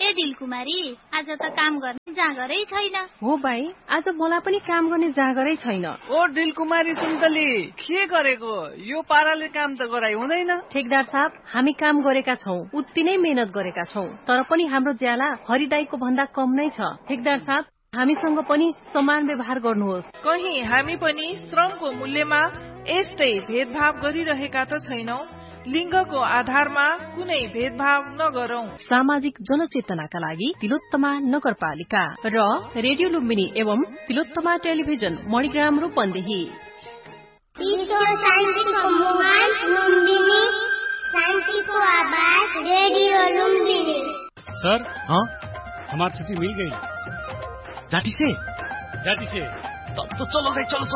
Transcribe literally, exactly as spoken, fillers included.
ए दिलकुमारी, आज त काम गर्ने जाँगरै छैन। हो भाइ, आज मलाई पनि काम गर्ने जाँगरै छैन। ओ दिलकुमारी सुन्तली, के गरेको? यो पाराले काम त गराइ हुँदैन। ठेकदार साहब, हामी काम गरेका छौं, उति नै मेहनत गरेका छौं, तर पनि हाम्रो ज्याला हरिदाईको भन्दा कम नै छ। ठेकदार साहब, हामीसँग पनि समान व्यवहार गर्नुहोस्। कहीं हामी पनि श्रमको मूल्यमा यस्तै भेदभाव गरिरहेका त छैनौं। लिङ्गको आधारमा कुनै भेदभाव नगरौं। सामाजिक जनचेतनाका लागि तिलोत्तमा नगरपालिका र रेडियो लुम्बिनी एवं तिलोत्तमा टेलिभिजन मणिग्राम रूपन्देही। सर, हाँ, हमारी छुट्टी मिल गई। जाटी से जाटी से तब तो चलो गए, चलो चलो।